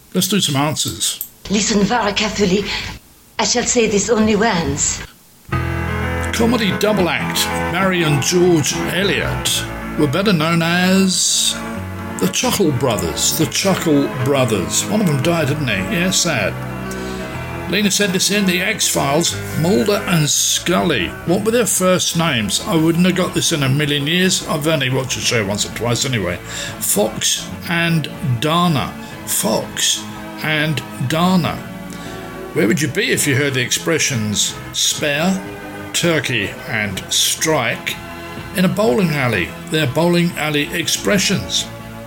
Let's do some answers. Listen very carefully. I shall say this only once. Comedy double act Mary and George Eliot were better known as the Chuckle Brothers. The Chuckle Brothers. One of them died, didn't he? Yeah, sad. Lena sent this in. The X-Files, Mulder and Scully. What were their first names? I wouldn't have got this in a million years. I've only watched the show once or twice anyway. Fox and Dana. Fox and Dana. Where would you be if you heard the expressions spare, turkey and strike in a bowling alley? They're bowling alley expressions.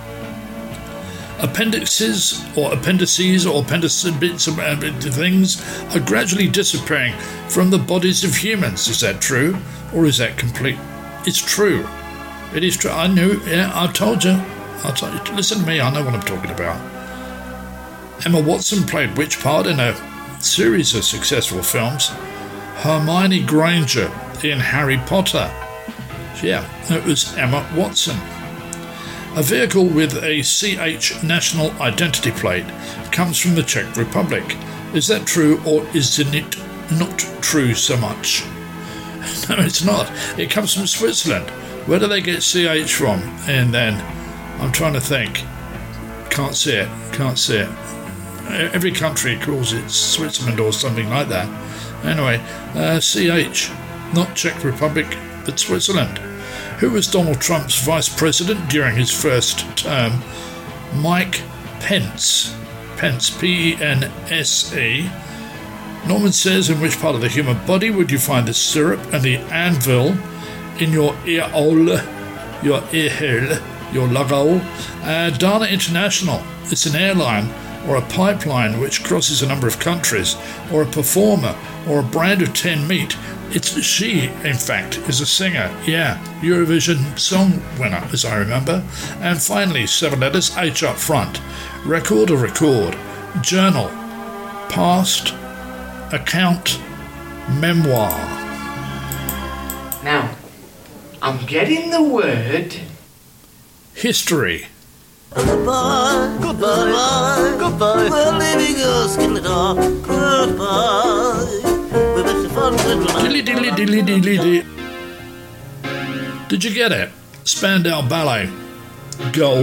Appendices or appendices bits of things are gradually disappearing from the bodies of humans. Is that true? Or is that complete? It's true. It is true. I knew. Yeah, I told you. Listen to me. I know what I'm talking about. Emma Watson played which part in a series of successful films? Hermione Granger in Harry Potter. Yeah, it was Emma Watson. A vehicle with a CH national identity plate comes from the Czech Republic. Is that true, or is it not true so much? No, it's not. It comes from Switzerland. Where do they get CH from? And then, I'm trying to think. Can't see it. Every country calls it Switzerland or something like that. Anyway, CH, not Czech Republic, but Switzerland. Who was Donald Trump's vice president during his first term? Mike Pence. Pence, P-E-N-S-E. Norman says, in which part of the human body would you find the syrup and the anvil? In your ear hole, your lug hole. Dana International. It's an airline or a pipeline which crosses a number of countries, or a performer, or a brand of tinned meat. She, in fact, is a singer. Yeah, Eurovision song winner, as I remember. And finally, 7 letters, H up front. Record or record. Journal. Past. Account. Memoir. Now, I'm getting the word... History. Goodbye, goodbye, goodbye. We're leaving us in the dark. Goodbye. We wish you fun, Did you get it? Spandau Ballet. Gold.